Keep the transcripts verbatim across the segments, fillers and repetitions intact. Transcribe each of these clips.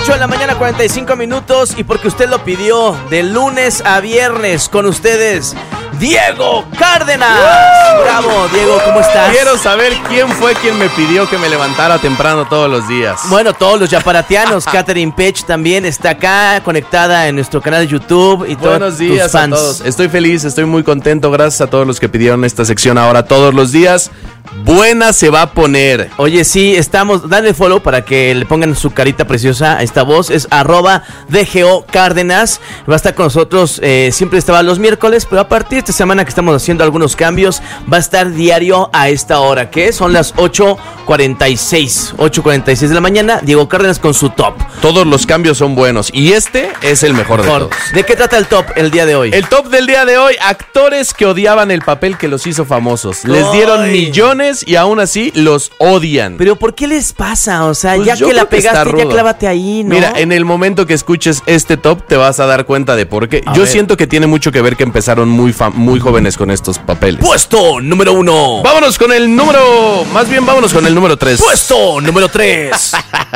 ocho de la mañana, cuarenta y cinco minutos. Y porque usted lo pidió, de lunes a viernes, con ustedes, Diego Cárdenas. ¡Uh! Bravo, Diego, ¿cómo estás? Quiero saber quién fue quien me pidió que me levantara temprano todos los días. Bueno, todos los yaparatianos. Catherine Pech también está acá, conectada en nuestro canal de YouTube. Y Buenos to- días tus fans. a todos. Estoy feliz, estoy muy contento. Gracias a todos los que pidieron esta sección ahora todos los días. Buena se va a poner. Oye, sí, estamos, dale follow para que le pongan su carita preciosa a esta voz. Es arroba D G O Cárdenas. Va a estar con nosotros, eh, siempre estaba los miércoles, pero a partir de esta semana que estamos haciendo algunos cambios, va a estar diario a esta hora, que son las ocho cuarenta y seis de la mañana. Diego Cárdenas con su top. Todos los cambios son buenos y este es el mejor, mejor. de todos. ¿De qué trata el top el día de hoy? El top del día de hoy, actores que odiaban el papel que los hizo famosos. Les Ay. dieron millones y aún así los odian. Pero ¿por qué les pasa? O sea, Pues ya que la que pegaste, ya clávate ahí, ¿no? Mira, en el momento que escuches este top te vas a dar cuenta de por qué. A Yo ver. siento que tiene mucho que ver que empezaron muy, fa- muy jóvenes con estos papeles. Puesto número uno. Vámonos con el número... Más bien vámonos con el número tres. Puesto número tres.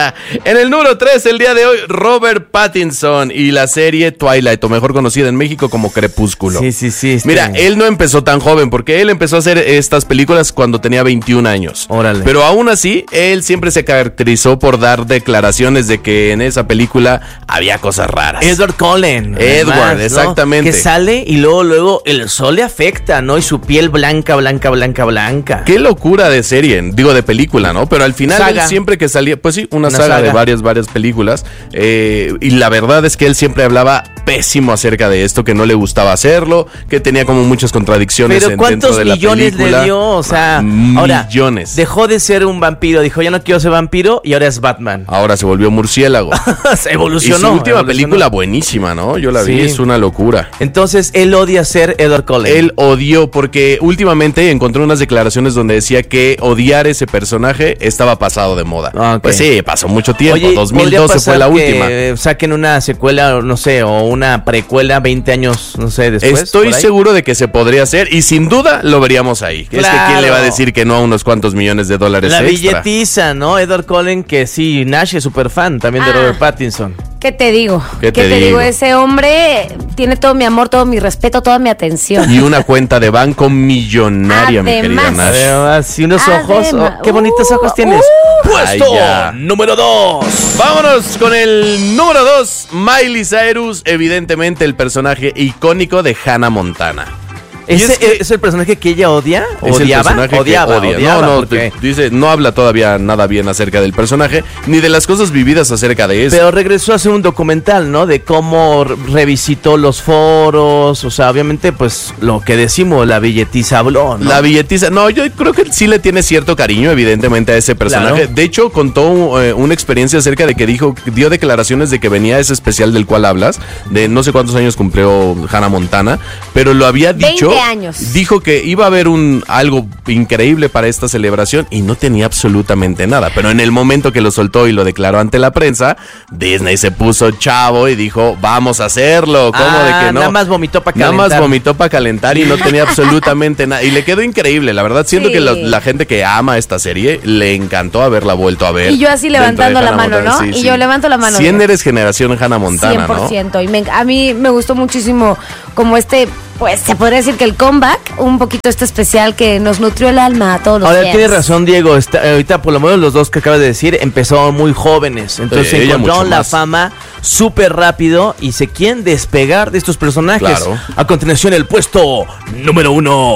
En el número tres, el día de hoy, Robert Pattinson y la serie Twilight, o mejor conocida en México como Crepúsculo. Sí, sí, sí. Este... Mira, él no empezó tan joven, porque él empezó a hacer estas películas cuando tenía veintiún años. Órale. Pero aún así, él siempre se caracterizó por dar declaraciones de que en esa película había cosas raras. Edward Cullen. Edward, además, ¿no? exactamente. Que sale y luego, luego el sol le afecta, ¿no? Y su piel blanca, blanca, blanca, blanca. Qué locura de serie, digo de película, ¿no? Pero al final Saga. él siempre que salía, pues sí, una, Una saga, saga de varias, varias películas. Eh, y la verdad es que él siempre hablaba pésimo acerca de esto, que no le gustaba hacerlo, que tenía como muchas contradicciones Pero en, ¿cuántos dentro de la millones película. le dio? O sea, Ah, ahora millones. dejó de ser un vampiro, dijo, ya no quiero ser vampiro y ahora es Batman. Ahora se volvió murciélago. Se Y evolucionó. su última evolucionó. película buenísima, ¿no? Yo la vi, Sí. es una locura. Entonces, él odia ser Edward Cullen. Él odió porque últimamente encontré unas declaraciones donde decía que odiar ese personaje estaba pasado de moda. Ah, ok. Pues sí, pasó mucho tiempo. Oye, dos mil ¿podría doce pasar fue la que última. saquen una secuela, no sé, o una precuela veinte años, no sé, después? Estoy por ahí? seguro de que se podría hacer y sin duda lo veríamos ahí. Es que Claro. quién le va a decir que no a unos cuantos millones de dólares La extra. billetiza, ¿no? Edward Cullen, que sí, Nash es súper fan también de Ah. Robert Pattinson. ¿Qué te digo? ¿Qué te digo? digo? Ese hombre tiene todo mi amor, todo mi respeto, toda mi atención. Y una cuenta de banco millonaria, mi querida Además. Nash. Además, y unos ojos, Además. oh, qué bonitos Uh, ojos tienes. uh. Puesto Ay, ya. número dos. Vámonos con el número dos, Miley Cyrus, evidentemente el personaje icónico de Hannah Montana. Y ¿Ese es que- es el personaje que ella odia? Es el ¿Odiaba? personaje que Odiaba, odia. odiaba, no, no, porque- te- dice, no habla todavía nada bien acerca del personaje, ni de las cosas vividas acerca de eso. Pero regresó a hacer un documental, ¿no? De cómo re- revisitó los foros. O sea, obviamente, pues, lo que decimos, la billetiza habló, ¿no? La billetiza, no, yo creo que sí le tiene cierto cariño, evidentemente, a ese personaje. Claro. De hecho, contó eh, una experiencia acerca de que dijo, dio declaraciones de que venía ese especial del cual hablas, de no sé cuántos años cumplió Hannah Montana, pero lo había dicho. veinte años. Dijo que iba a haber un algo increíble para esta celebración y no tenía absolutamente nada. Pero en el momento que lo soltó y lo declaró ante la prensa, Disney se puso chavo y dijo, vamos a hacerlo. ¿Cómo Ah, de que no? nada más vomitó para Nada calentar. más vomitó para calentar y no tenía absolutamente nada. Y le quedó increíble, la verdad. Siento Sí. que la, la gente que ama esta serie le encantó haberla vuelto a ver. Y yo así dentro levantando de la Hannah mano, Montana. ¿no? Sí, Y sí. yo levanto la mano. cien Digo. eres generación Hannah Montana, cien por ciento. Y me- a mí me gustó muchísimo como este, pues se podría decir que el comeback, un poquito este especial que nos nutrió el alma a todos los Ahora días. tienes razón, Diego. Está, ahorita, por lo menos los dos que acabas de decir, empezaron muy jóvenes. Entonces Sí, ella encontraron mucho la más. fama súper rápido y se quieren despegar de estos personajes. Claro. A continuación, el puesto número uno.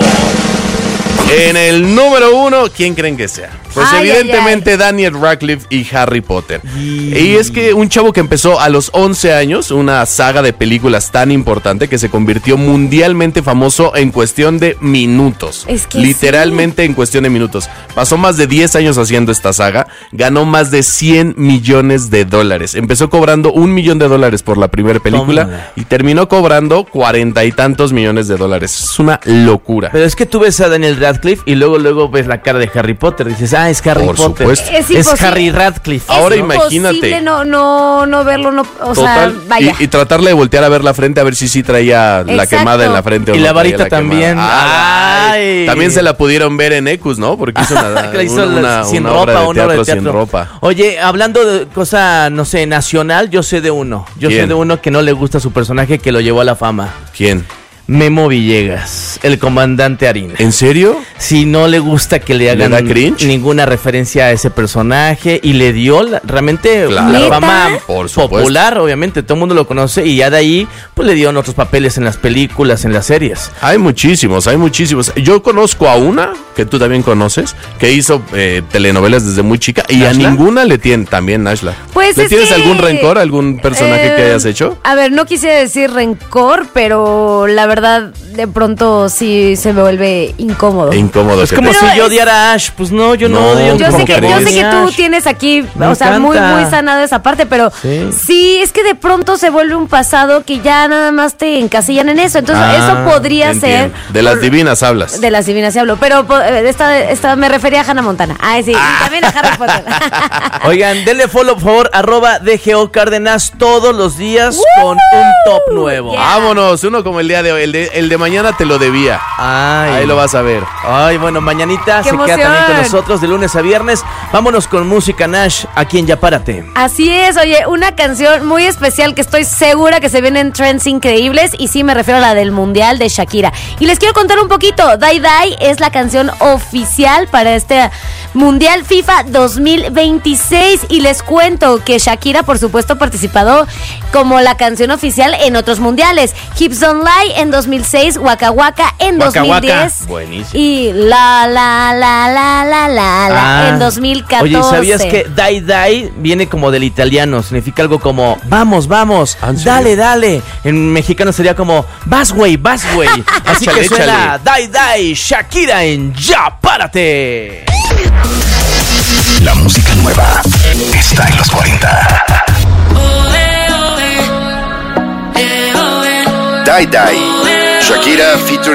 En el número uno, ¿quién creen que sea? Pues Ay, evidentemente ay, Daniel Radcliffe y Harry Potter. Y- Y es que un chavo que empezó a los once años, una saga de películas tan importante que se convirtió mundialmente famoso en cuestión de minutos. Es que literalmente en cuestión de minutos. Pasó más de diez años haciendo esta saga, ganó más de cien millones de dólares. Empezó cobrando un millón de dólares por la primera película Tómala. y terminó cobrando cuarenta y tantos millones de dólares. Es una locura. Pero es que tú ves a Daniel Radcliffe y luego luego ves la cara de Harry Potter. Dices, ah, papá es Harry Por Potter. supuesto. Es Es, imposible. Harry Radcliffe. Ahora es imagínate. imposible no, no, no verlo, no, o Total, sea, vaya. Y, y tratarle de voltear a ver la frente a ver si sí traía la Exacto. quemada en la frente. O Y no la traía varita también. quemada. Ay, Ay. También se la pudieron ver en Ecus, ¿no? Porque hizo una, Que la hizo una, la- una- sin una ropa, obra de una obra teatro de teatro. sin ropa. Oye, hablando de cosa, no sé, nacional, yo sé de uno. Yo sé ¿Quién? de uno que no le gusta su personaje que lo llevó a la fama. ¿Quién? Memo Villegas, el comandante Harina. ¿En serio? Si no le gusta que le hagan da cringe? ninguna referencia a ese personaje y le dio la- realmente Claro. la ¿Neta? fama Por supuesto. popular, obviamente, todo el mundo lo conoce y ya de ahí pues le dieron otros papeles en las películas, en las series. Hay muchísimos, hay muchísimos. Yo conozco a una, que tú también conoces, que hizo eh, telenovelas desde muy chica y a ¿Nashla? ninguna le tiene, también Nashla. Pues ¿Le es tienes que- algún rencor, algún personaje que Eh, hayas hecho? A ver, no quisiera decir rencor, pero la verdad, de pronto sí se me vuelve incómodo. E incómodo. Es que como te- Pero si yo es- odiara a Ash, pues no, yo no, No, odio. Yo ¿Cómo sé, que, yo crees? sé que tú Ash. tienes aquí, Me o sea, muy, encanta. muy sanado esa parte, pero Sí. sí. es que de pronto se vuelve un pasado que ya nada más te encasillan en eso. Entonces, Ah, eso podría ser. Entiendo. De las por- divinas hablas. De las divinas sí hablo, pero po- eh, esta, esta me refería a Hannah Montana. Ay, sí, y también a Harry Potter. Oigan, denle follow, por favor, arroba D G O Cárdenas todos los días con un top nuevo. Yeah. Vámonos, uno como el día de hoy. El de, el de mañana te lo debía. Ay. Ahí lo vas a ver. Ay, bueno, mañanita ¡Qué se queda también con emoción! nosotros de lunes a viernes. Vámonos con música Nash, aquí en Ya Párate. Así es, oye, una canción muy especial que estoy segura que se vienen trends increíbles y sí me refiero a la del Mundial de Shakira. Y les quiero contar un poquito, Die Die es la canción oficial para este Mundial FIFA dos mil veintiséis y les cuento que Shakira por supuesto ha participado como la canción oficial en otros mundiales. Hips Don't Lie en dos mil seis, Waka Waka en Waka dos mil diez Waka. Buenísimo. y La La La La La La La Ah. en dos mil catorce. Oye, ¿sabías que Dai Dai viene como del italiano? Significa algo como vamos, vamos, ¿Ah, en serio? dale, dale. En mexicano sería como vas, güey, vas, güey. Así Échale, que suena échale. Dai Dai, Shakira en Ya Párate. La música nueva está en los cuarenta. Die Die, Shakira featuring